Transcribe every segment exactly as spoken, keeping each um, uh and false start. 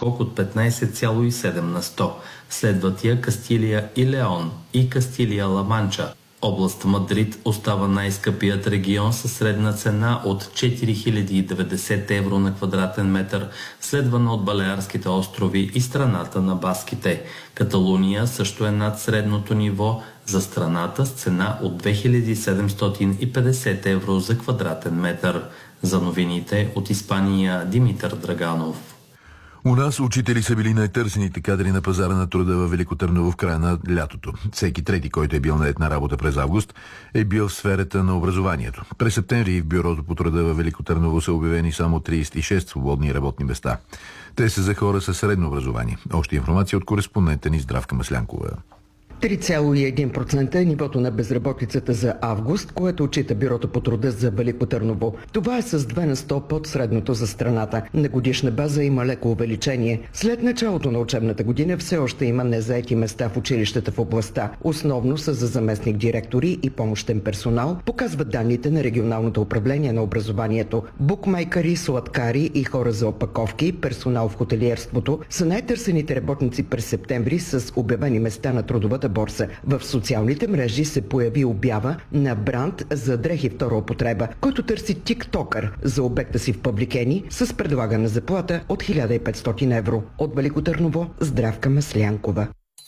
скок от петнайсет цяло и седем на сто. Следват я Кастилия и Леон и Кастилия-Ла Манча. Област Мадрид остава най-скъпият регион със средна цена от четири хиляди и деветдесет евро на квадратен метър, следвана от Балеарските острови и страната на Баските. Каталуния също е над средното ниво за страната с цена от две хиляди седемстотин и петдесет евро за квадратен метър. За новините от Испания, Димитър Драганов. У нас учители са били най-търсените кадри на пазара на труда във Велико Търново в края на лятото. Всеки трети, който е бил нает на работа през август, е бил в сферата на образованието. През септември в Бюрото по труда във Велико Търново са обявени само трийсет и шест свободни работни места. Те са за хора със средно образование. Още информация от кореспондента ни Здравка Маслянкова. три цяло и едно процента е нивото на безработицата за август, което отчита Бюрото по труда за Велико Търново. Това е с две на сто под средното за страната. На годишна база има леко увеличение. След началото на учебната година все още има незаети места в училищата в областта. Основно са за заместник директори и помощен персонал, показват данните на Регионалното управление на образованието. Букмейкъри, сладкари и хора за опаковки, персонал в хотелиерството са най-търсените работници през септември с обявени места на трудовата борса. В социалните мрежи се появи обява на бранд за дрехи втора употреба, който търси тиктокър за обекта си в Павликени с предлагана заплата от хиляда и петстотин евро. От Велико Търново, Здравка Маслянкова.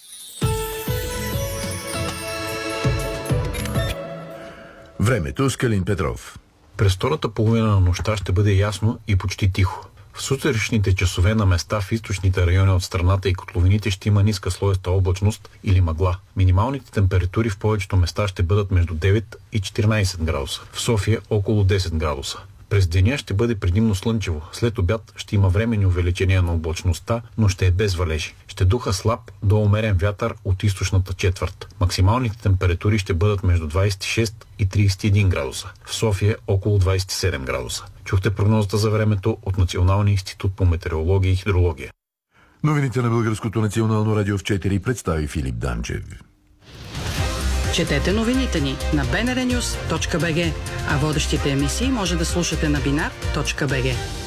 Времето с Калин Петров. През втората половина на нощта ще бъде ясно и почти тихо. В сутрешните часове на места в източните райони от страната и котловините ще има ниска слоеста облачност или мъгла. Минималните температури в повечето места ще бъдат между девет и четиринайсет градуса. В София около десет градуса. През деня ще бъде предимно слънчево. След обяд ще има временни увеличения на облачността, но ще е без валежи. Ще духа слаб до умерен вятър от източната четвърт. Максималните температури ще бъдат между двайсет и шест и трийсет и един градуса. В София около двайсет и седем градуса. Чухте прогнозата за времето от Националния институт по метеорология и хидрология. Новините на Българското национално радио в четири представи Филип Данчев. Четете новините ни на би ен ар нюс точка би джи, а водещите емисии може да слушате на бинар точка би джи.